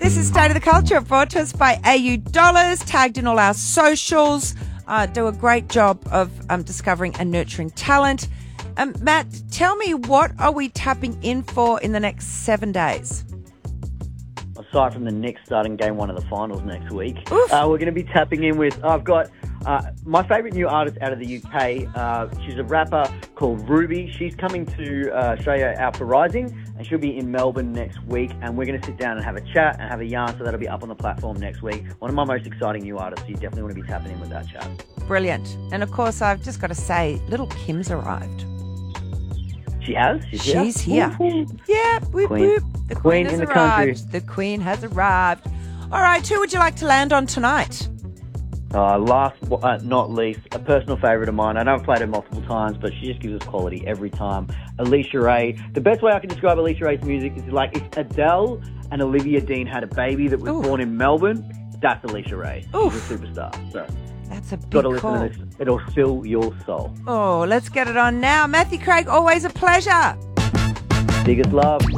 This is State of the Culture, brought to us by AU Dollars, tagged in all our socials. Do a great job of discovering and nurturing talent. Matt, tell me, what are we tapping in for in the next 7 days? Aside from the Knicks starting game one of the finals next week, we're going to be tapping in with, I've got my favourite new artist out of the UK. She's a rapper called Ruby. She's coming to Australia out for Rising, and she'll be in Melbourne next week, and we're going to sit down and have a chat and have a yarn, so that'll be up on the platform next week. One of my most exciting new artists, so you definitely want to be tapping in with that chat. Brilliant. And of course, I've just got to say, little Kim's arrived. She has? She's here. Yeah, whoop, whoop. The Queen has arrived. The Queen has arrived. All right, who would you like to land on tonight? Last but not least, a personal favourite of mine. I know I've played her multiple times, but she just gives us quality every time. Alicia Ray. The best way I can describe Alicia Ray's music is like if Adele and Olivia Dean had a baby that was born in Melbourne, that's Alicia Ray. She's a superstar. So that's a big got to listen call. to this. It'll fill your soul. Oh, let's get it on now. Matthew Craig, always a pleasure. Biggest love.